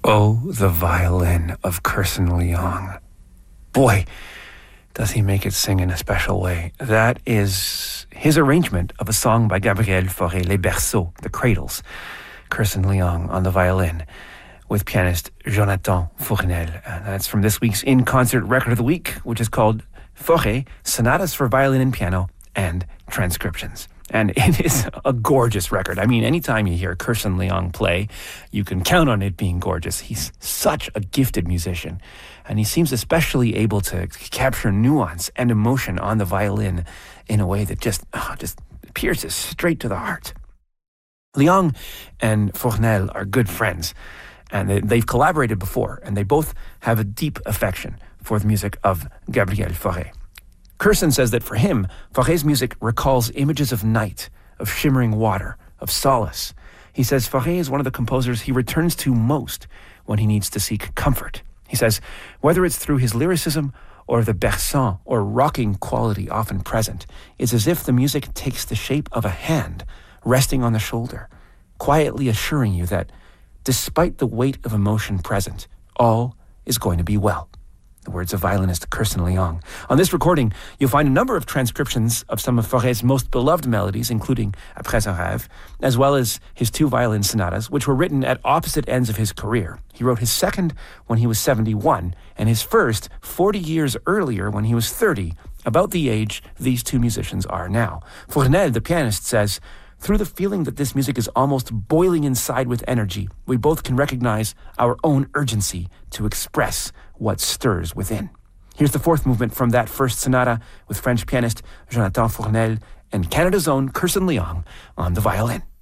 Oh, the violin of Kirsten Leong. Boy, does he make it sing in a special way. That is his arrangement of a song by Gabriel Fauré, Les Berceaux, The Cradles. Kirsten Leong on the violin with pianist Jonathan Fournel. That's from this week's In-Concert Record of the Week, which is called Fauré, Sonatas for Violin and Piano and Transcriptions. And it is a gorgeous record. I mean, anytime you hear Kirsten Leong play, you can count on it being gorgeous. He's such a gifted musician, and he seems especially able to capture nuance and emotion on the violin in a way that just pierces straight to the heart. Leong and Fournel are good friends, and they've collaborated before, and they both have a deep affection for the music of Gabriel Fauré. Kirsten says that for him, Fauré's music recalls images of night, of shimmering water, of solace. He says Fauré is one of the composers he returns to most when he needs to seek comfort. He says, whether it's through his lyricism or the berçant or rocking quality often present, it's as if the music takes the shape of a hand resting on the shoulder, quietly assuring you that, despite the weight of emotion present, all is going to be well. The words of violinist Kirsten Leong. On this recording, you'll find a number of transcriptions of some of Fauré's most beloved melodies, including Après un rêve, as well as his two violin sonatas, which were written at opposite ends of his career. He wrote his second when he was 71, and his first 40 years earlier when he was 30, about the age these two musicians are now. Fournel, the pianist, says, through the feeling that this music is almost boiling inside with energy, we both can recognize our own urgency to express what stirs within. Here's the fourth movement from that first sonata with French pianist Jonathan Fournel and Canada's own Kirsten Leong on the violin.